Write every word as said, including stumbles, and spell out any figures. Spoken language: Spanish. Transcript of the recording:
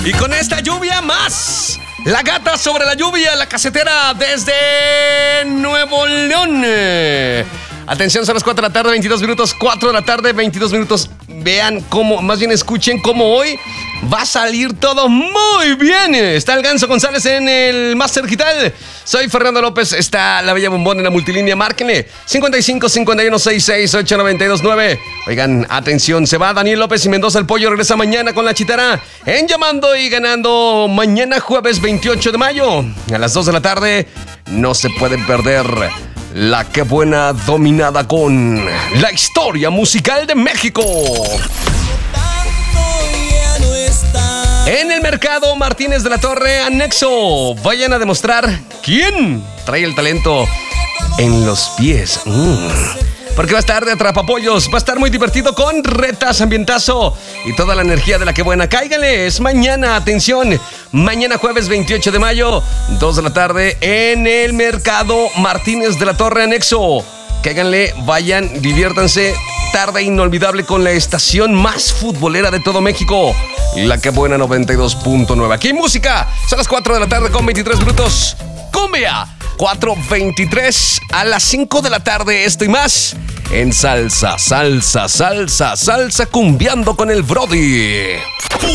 Y con esta lluvia más. La gata sobre la lluvia, la casetera desde Nuevo León. Atención, son las cuatro de la tarde, veintidós minutos. cuatro de la tarde, veintidós minutos. Vean cómo, más bien escuchen cómo hoy va a salir todo muy bien. Está el Ganso González en el Máster Digital. Soy Fernando López. Está la Bella Bombón en la multilínea. Márquenle cincuenta y cinco, cincuenta y uno, sesenta y seis, ocho noventa y dos, nueve. Oigan, atención, se va Daniel López y Mendoza el Pollo. Regresa mañana con la Chitara en Llamando y Ganando. Mañana jueves veintiocho de mayo a las dos de la tarde. No se pueden perder la Qué Buena dominada con la historia musical de México. En el mercado Martínez de la Torre, anexo. Vayan a demostrar quién trae el talento en los pies. Mm. Porque va a estar de atrapapollos, va a estar muy divertido con retas, ambientazo y toda la energía de la Qué Buena. Cáiganle, es mañana, atención. Mañana jueves veintiocho de mayo, dos de la tarde, en el mercado Martínez de la Torre, anexo. Cáiganle, vayan, diviértanse. Tarde inolvidable con la estación más futbolera de todo México, la Qué Buena noventa y dos punto nueve. Aquí hay música. Son las cuatro de la tarde con veintitrés minutos. Cumbia, cuatro veintitrés a las cinco de la tarde. Esto y más en salsa, salsa, salsa, salsa cumbiando con el Brody.